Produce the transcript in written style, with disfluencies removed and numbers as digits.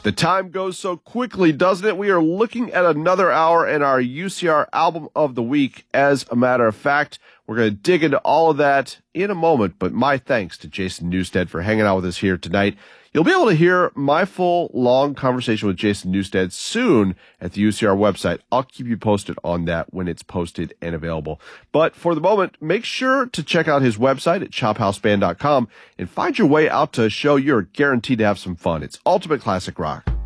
The time goes so quickly, doesn't it? We are looking at another hour in our UCR Album of the Week. As a matter of fact, we're going to dig into all of that in a moment, but my thanks to Jason Newsted for hanging out with us here tonight. You'll be able to hear my full, long conversation with Jason Newsted soon at the UCR website. I'll keep you posted on that when it's posted and available. But for the moment, make sure to check out his website at chophouseband.com and find your way out to a show you're guaranteed to have some fun. It's Ultimate Classic Rock.